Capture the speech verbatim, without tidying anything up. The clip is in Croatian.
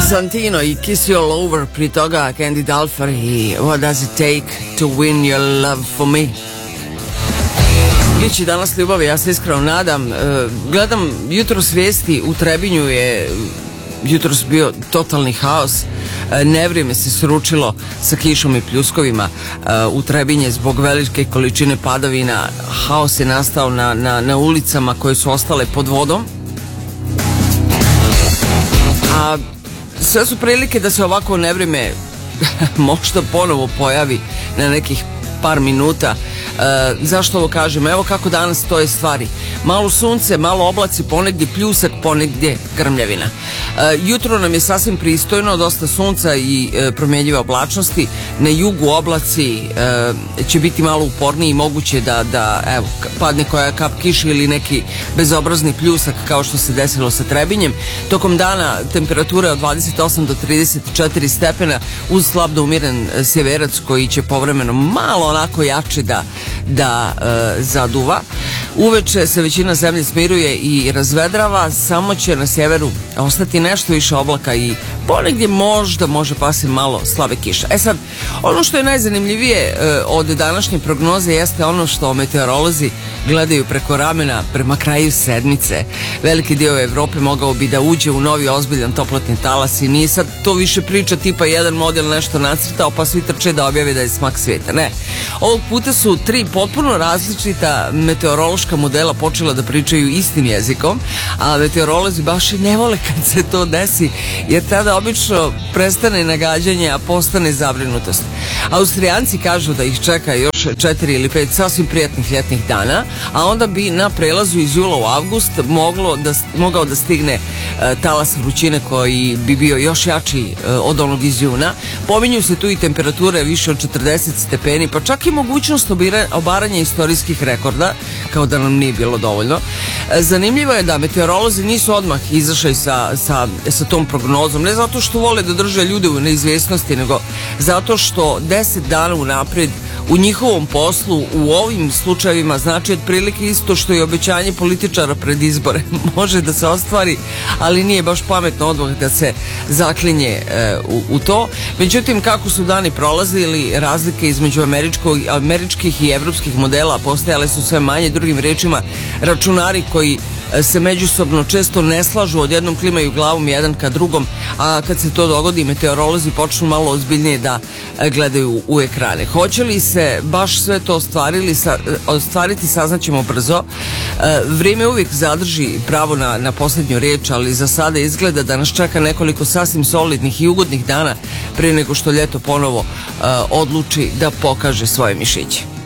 Santino i Kiss You All Over, pri toga Candy Dulfer i What Does It Take to Win Your Love For Me. Ići danas ljubavi, ja se iskreno nadam. Gledam jutros vijesti, u Trebinju je jutros bio totalni haos. Nevrijeme se sručilo sa kišom i pljuskovima u Trebinje zbog velike količine padavina. Haos je nastao na, na, na ulicama koje su ostale pod vodom. A sve su prilike da se ovako nevrijeme možda ponovo pojavi na nekih par minuta. E, zašto ovo kažem? Evo kako danas stoje stvari. Malo sunce, malo oblaci, ponegdje pljusak, ponegdje grmljavina. E, jutro nam je sasvim pristojno, dosta sunca i e, promjenjive oblačnosti. Na jugu oblaci e, će biti malo uporniji i moguće da, da evo, padne koja kap kiše ili neki bezobrazni pljusak kao što se desilo sa Trebinjem. Tokom dana temperature od dvadeset osam do trideset četiri stepena uz slab do umiren sjeverac koji će povremeno malo onako jače da, da e, zaduva. Uveče se većina zemlje smiruje i razvedrava, samo će na sjeveru ostati nešto više oblaka i ponegdje možda može pasti malo slabe kiše. E sad, ono što je najzanimljivije e, od današnje prognoze jeste ono što meteorolozi gledaju preko ramena prema kraju sedmice. Veliki dio Evrope mogao bi da uđe u novi ozbiljan toplotni talas i nije sad to više priča tipa jedan model nešto nacrtao pa svi trče da objave da je smak svijeta. Ne. Ovog puta su tri potpuno različita meteorološka modela počela da pričaju istim jezikom, a meteorolozi baš i ne vole kad se to desi, jer tada obično prestane nagađanje, a postane zabrinutost. Austrijanci kažu da ih čeka još četiri ili pet sasvim prijatnih ljetnih dana, a onda bi na prelazu iz jula u avgust moglo da, mogao da stigne e, talas vrućine koji bi bio još jači e, od onog iz juna. Pominju se tu i temperature više od četrdeset stepeni, pa čak i mogućnost obira, obaranja istorijskih rekorda, kao da nam nije bilo dovoljno. E, zanimljivo je da meteorolozi nisu odmah izašli sa, sa, sa tom prognozom, ne zato što vole da drže ljude u neizvjesnosti, nego zato što deset dana unaprijed u njihovom poslu u ovim slučajevima znači otprilike isto što i obećanje političara pred izbore. Može da se ostvari, ali nije baš pametno odmah da se zaklinje e, u, u to. Međutim, kako su dani prolazili, razlike između američkih i evropskih modela postajale su sve manje. Drugim rečima, računari koji se međusobno često ne slažu, odjednom klimaju glavom jedan ka drugom, a kad se to dogodi, meteorolozi počnu malo ozbiljnije da gledaju u ekrane. Hoće li se baš sve to ostvarili, sa, ostvariti, saznaćemo brzo. E, vrijeme uvijek zadrži pravo na, na posljednju riječ, ali za sada izgleda da nas čeka nekoliko sasvim solidnih i ugodnih dana prije nego što ljeto ponovo e, odluči da pokaže svoje mišiće.